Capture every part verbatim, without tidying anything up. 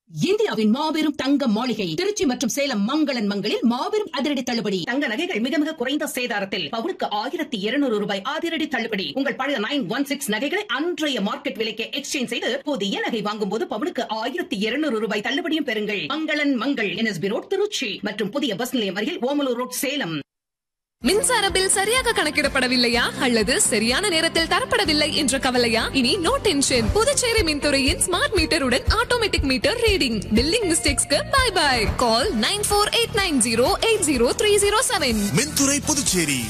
இந்தியாவின் மாபெரும் தங்க மாளிகை திருச்சி மற்றும் சேலம் மங்களன் மங்களில் மாபெரும் அதிரடி தள்ளுபடி. தங்க நகைகள் மிக மிக குறைந்த சேதாரத்தில் பவுனுக்கு ஆயிரத்தி இருநூறு ரூபாய் அதிரடி தள்ளுபடி. உங்கள் பழைய நைன் ஒன் சிக்ஸ் நகைகளை அன்றைய மார்க்கெட் விலைக்கு எக்ஸ்சேஞ்ச் செய்து புதிய நகை வாங்கும் போது பவுனுக்கு ஆயிரத்தி இருநூறு ரூபாய் தள்ளுபடியும் பெறுங்கள். மங்களன் மங்கள் என்எஸ்பி ரோட் திருச்சி மற்றும் புதிய பஸ் நிலையம் அருகில் ஓமலூர் ரோட் சேலம். மின்சார பில் சரியாக கணக்கிடப்படவில்லையா அல்லது சரியான நேரத்தில் தரப்படவில்லை என்ற கவலையா? இனி no tension. Puducherry மின்துறையின் smart மீட்டருடன் automatic meter reading billing மிஸ்டேக்ஸ்க்கு by by. Call nine four eight nine zero eight zero three zero seven. மின்துறை புதுச்சேரி.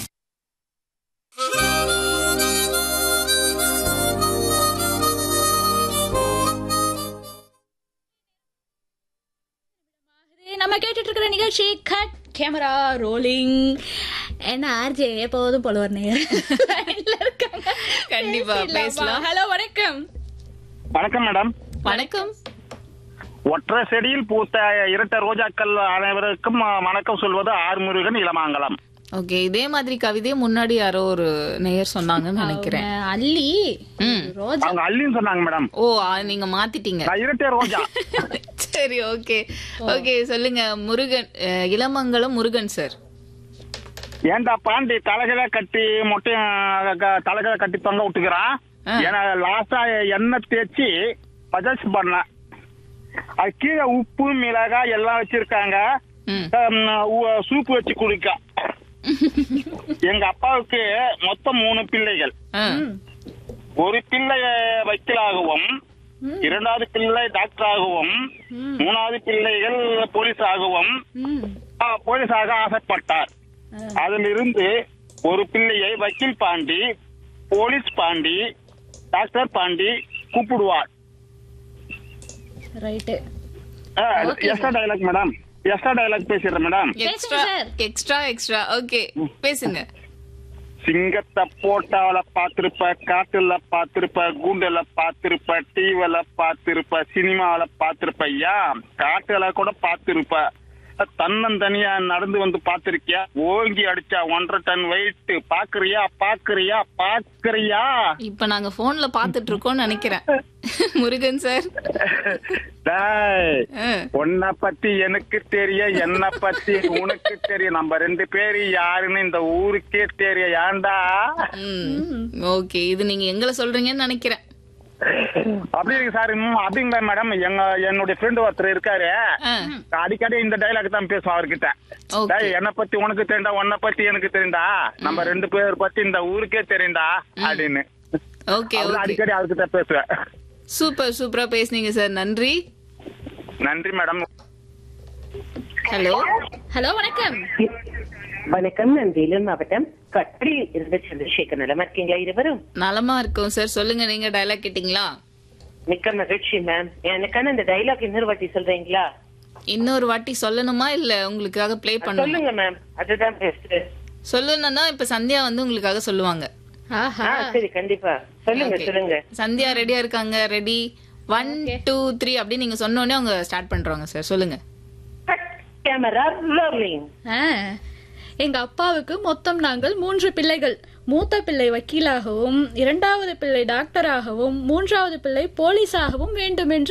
நம்ம கேட்டுட்டு இருக்கிற நிகழ்ச்சி கட் கேமரா ரோலிங். என்ன ஆர்ஜே எப்போதும் போலவர் இருக்காங்க. கண்டிப்பா பேசலாம். ஹலோ, வணக்கம். வணக்கம் மேடம். வணக்கம். ஒற்றை செடியில் பூத்த இரட்டை ரோஜாக்கள் அனைவருக்கும் வணக்கம் சொல்வது ஆறுமுருகன் இளமாங்கலம். ஓகே, இதே மாதிரி கவிதையை முன்னாடி யாரோ ஒரு நேயர் சொன்னாங்கன்னு நினைக்கிறேன். அல்லி ரோஜா. அவங்க அல்லின்னு சொன்னாங்க மேடம். ஓ, நீங்க மாத்திட்டீங்க. இரட்டை ரோஜா. சரி, ஓகே ஓகே சொல்லுங்க. முருகன், இளமங்கலம் முருகன் சார். ஏண்டா பாண்டி தலைகளை கட்டி மொட்டையும் தலைகளை கட்டி தொங்க விட்டுக்கிறான். ஏன்னா லாஸ்டா எண்ணெய் தேய்ச்சி பஜாஜ் பண்ண அது கீழே உப்பு மிளகாய் எல்லாம் வச்சிருக்காங்க. சூப்பு வச்சு குடிக்க. எங்க அப்பாவுக்கு மொத்தம் மூணு பிள்ளைகள். ஒரு பிள்ளை வக்கீலாகவும், இரண்டாவது பிள்ளை டாக்டர் ஆகவும், மூணாவது பிள்ளைகள் போலீஸ் ஆகவும் போலீஸாக ஆசைப்பட்டார். அதிலிருந்து ஒரு பிள்ளையை வக்கீல் பாண்டி, போலீஸ் பாண்டி, டாக்டர் பாண்டி கூப்பிடுவார். Extra dialogue madam. Extra dialogue பேசுறேன் madam. Extra extra extra okay பேசுங்க. சிங்கத்தை போட்டாவில பாத்திருப்ப, காட்டுல பாத்திருப்ப, கூண்டுல பாத்திருப்ப, டிவில பாத்திருப்ப, சினிமாவில பாத்திருப்ப, யா காட்டுல கூட பாத்திருப்ப. தன்னந்தனியா நடந்து வந்து பாத்திருக்கியா? ஓங்கி அடிச்சா ஒன்றரை டன் வெயிட். பாக்குறியா பாக்குறியா பாக்குறியா? இப்ப நாங்க போன்ல பாத்துட்டு இருக்கோம் நினைக்கிறேன். முருகன் சார், உன்னை பத்தி எனக்கு தெரியும், என்ன பத்தி உனக்கு தெரியும். நம்ம ரெண்டு பேரு யாருன்னு இந்த ஊருக்கே தெரியும். ஏண்டா? ஓகே, இது நீங்க எங்களை சொல்றீங்கன்னு நினைக்கிறேன். அப்படி சார். அப்படிங்களா மேடம்? எங்க என்னுடைய ஃப்ரெண்ட் ஒருத்தர் இருக்காரு, அடிக்கடி இந்த டைலாக் தான் பேசுவோம் அவர்கிட்ட. என்னை பத்தி உனக்கு தெரியுண்டா, உன்னை பத்தி எனக்கு தெரியுண்டா, நம்ம ரெண்டு பேர் பத்தி இந்த ஊருக்கே தெரியுண்டா அப்படின்னு அடிக்கடி அவர்கிட்ட பேசுவேன். சூப்பர், சூப்பரா பேசுனீங்க சார். நன்றி. நன்றி மேடம். ஹலோ ஹலோ, வணக்கம். வணக்கம். நான் வேலூர் மாவட்டம் கட்படியில் இருந்து சந்திரசேகர். நலமா இருக்கீங்களா இருவரும்? நலமா இருக்கும் சார். சொல்லுங்க, நீங்க டைலாக் கேட்டீங்களா? மிக்க மகிழ்ச்சி மேம். எனக்கான இந்த டைலாக் இன்னொரு வாட்டி சொல்றீங்களா? இன்னொரு வாட்டி சொல்லணுமா இல்ல உங்களுக்காக பிளே பண்ணணும்? சொல்லுங்க மேம், அதுதான் பெஸ்ட். சொல்லணும்னா இப்ப சந்தியா வந்து உங்களுக்காக சொல்லுவாங்க. சரி, கண்டிப்பா சொல்லுங்க சொல்லுங்க. சந்தியா ரெடியா இருக்காங்க? ரெடி, ஒன் டூ த்ரீ அப்படி நீங்க சொன்ன உடனே அவங்க ஸ்டார்ட் பண்றாங்க சார். சொல்லுங்க. Camera rolling. எங்க அப்பாவுக்கு மொத்தம் நாங்கள் மூன்று பிள்ளைகள். மூத்த பிள்ளை வக்கீலாகவும், இரண்டாவது பிள்ளை டாக்டராகவும், மூன்றாவது பிள்ளை போலீஸாகவும் வேண்டும் என்று